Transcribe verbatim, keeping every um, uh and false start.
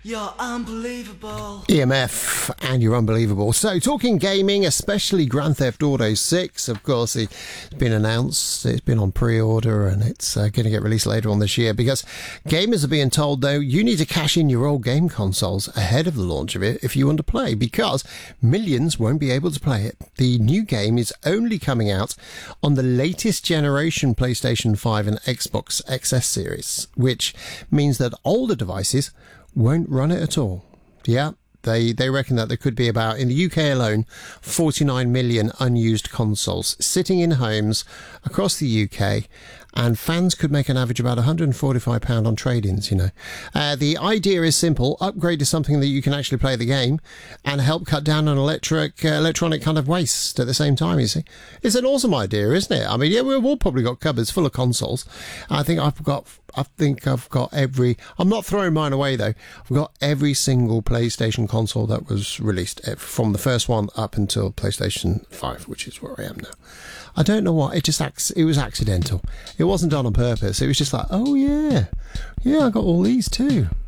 You're unbelievable. E M F, and you're unbelievable. So, talking gaming, especially Grand Theft Auto six, of course, it's been announced, it's been on pre-order, and it's uh, going to get released later on this year, because gamers are being told, though, you need to cash in your old game consoles ahead of the launch of it if you want to play, because millions won't be able to play it. The new game is only coming out on the latest generation PlayStation five and Xbox X S series, which means that older devices won't run it at all. Yeah, they they reckon that there could be about, in the U K alone, forty-nine million unused consoles sitting in homes across the U K, and fans could make an average about one hundred forty-five pounds on trade-ins, you know. Uh, the idea is simple: upgrade to something that you can actually play the game and help cut down on electric, uh, electronic kind of waste at the same time, you see. It's an awesome idea, isn't it? I mean, yeah, we've all probably got cupboards full of consoles. I think I've got... I think I've got every... I'm not throwing mine away, though. I've got every single PlayStation console that was released, from the first one up until PlayStation five, which is where I am now. I don't know what. It just... It was accidental. It wasn't done on purpose. It was just like, oh, yeah. Yeah, I got all these, too.